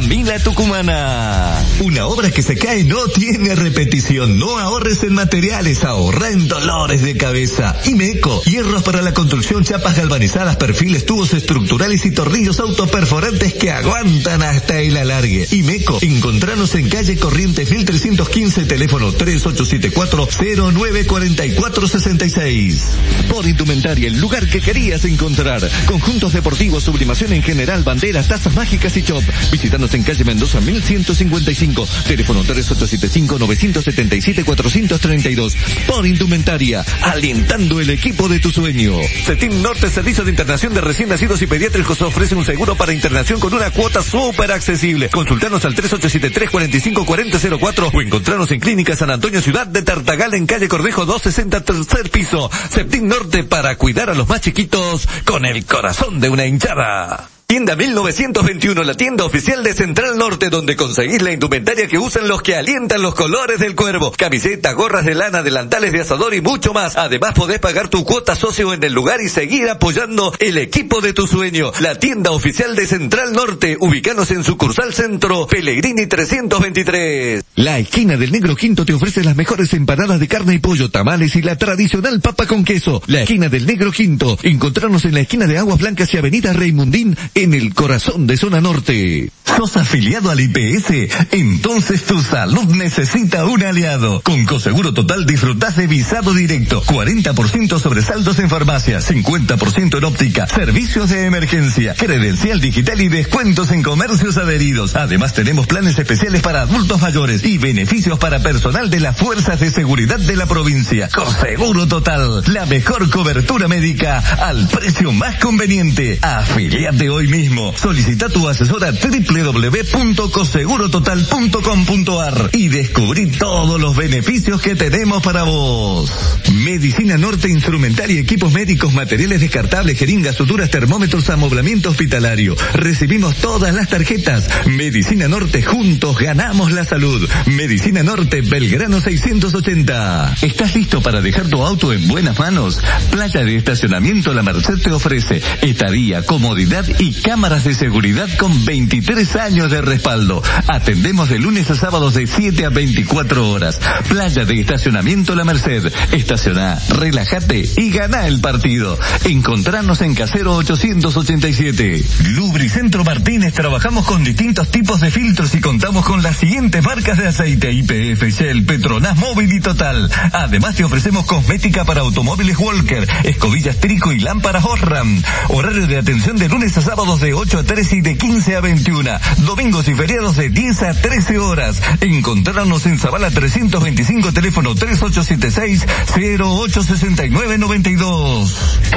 Vila Tucumana. Una obra que se cae no tiene repetición. No ahorres en materiales, ahorra en dolores de cabeza. Imeco, hierros para la construcción, chapas galvanizadas, perfiles, tubos estructurales y tornillos autoperforantes que aguantan hasta el alargue. Imeco, encontranos en calle Corrientes 1315, teléfono 3874-094466. Por Indumentaria, el lugar que querías encontrar. Conjuntos deportivos, sublimación en general, banderas, tazas mágicas y shop. Visítanos en calle Mendoza 1155, teléfono 3875-977-432. Por Indumentaria, alentando el equipo de tu sueño. CETIN Norte, Servicio de Internación de Recién Nacidos y Pediátricos, ofrece un seguro para internación con una cuota súper accesible. Consultanos al 3873-454004 o encontrarnos en Clínica San Antonio, Ciudad de Tartagal, en calle Cornejo 260, tercer piso. CETIN Norte, para cuidar a los más chiquitos con el corazón de una hinchada. Tienda 1921, la tienda oficial de Central Norte, donde conseguís la indumentaria que usan los que alientan los colores del cuervo. Camisetas, gorras de lana, delantales de asador y mucho más. Además podés pagar tu cuota socio en el lugar y seguir apoyando el equipo de tu sueño. La tienda oficial de Central Norte, ubícanos en sucursal Centro, Pellegrini 323. La esquina del Negro Quinto te ofrece las mejores empanadas de carne y pollo, tamales y la tradicional papa con queso. La esquina del Negro Quinto, encontrarnos en la esquina de Aguas Blancas y Avenida Raimundín, en el corazón de Zona Norte. ¿Sos afiliado al IPS? Entonces tu salud necesita un aliado. Con Coseguro Total disfrutás de visado directo, 40% sobresaltos en farmacia, 50% en óptica, servicios de emergencia, credencial digital y descuentos en comercios adheridos. Además tenemos planes especiales para adultos mayores y beneficios para personal de las fuerzas de seguridad de la provincia. Coseguro Total, la mejor cobertura médica al precio más conveniente. Afiliate hoy mismo. Solicita tu asesora www.cosegurototal.com.ar y descubrí todos los beneficios que tenemos para vos. Medicina Norte, instrumentaria y equipos médicos, materiales descartables, jeringas, suturas, termómetros, amoblamiento hospitalario. Recibimos todas las tarjetas. Medicina Norte, juntos ganamos la salud. Medicina Norte, Belgrano 680. ¿Estás listo para dejar tu auto en buenas manos? Playa de Estacionamiento La Merced te ofrece estadía, comodidad y cámaras de seguridad con 23 años de respaldo. Atendemos de lunes a sábados de 7 a 24 horas. Playa de Estacionamiento La Merced. Estacioná, relájate y gana el partido. Encontranos en Casero 887. Lubricentro Martínez, trabajamos con distintos tipos de filtros y contamos con las siguientes marcas de aceite: YPF, Shell, Petronas, Móvil y Total. Además te ofrecemos cosmética para automóviles Walker, escobillas Trico y lámparas Osram. Horario de atención de lunes a sábados de 8 a 3 y de 15 a 21. Domingos y feriados de 10 a 13 horas. Encontrarnos en Zavala 325, teléfono 3876-086992.